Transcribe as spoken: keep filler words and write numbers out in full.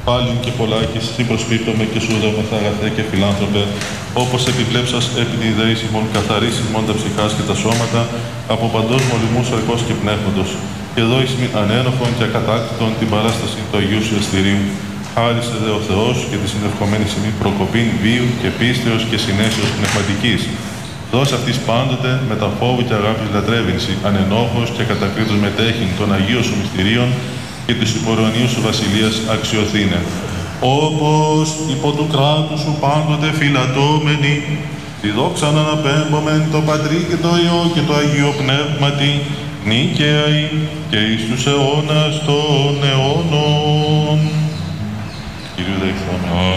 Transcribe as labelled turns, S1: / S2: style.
S1: Πάλιν και πολλάκις, σύ προσπίπτομαι και σου δόμεθα αγαθέ και φιλάνθρωπε, όπως επιβλέψας επί τη ιδέης ημών καθαρής ημών τα ψυχάς και τα σώματα, από παντός μολυμού σαρκός και πνεύματος, και δώεις μην ανένοχον και ακατάκτητον την παράσταση του Αγίου Σου Εστηρίου. Χάρισε δε ο Θεός και τη συνευχομένη ημί προκοπήν βίου και πίστεως και συνέσεως πνευματικής. Δώσ' αυτής πάντοτε με τα φόβου και αγάπης λατρεύεινση, ανενόχος και κατακρίτως μετέχειν των Αγίων Σου μυστηρίων και της υποραιωνίου Σου Βασιλείας αξιοθήνε. Όπως υπό του κράτου Σου πάντοτε φυλατώμενοι, τη δόξαν αναπέμπομεν το Πατρί και το Υιό και το Αγίο Πνεύματι, νίκαιοι και εις τους αιώνας των αιώνων. Κύριε δέχθαμε.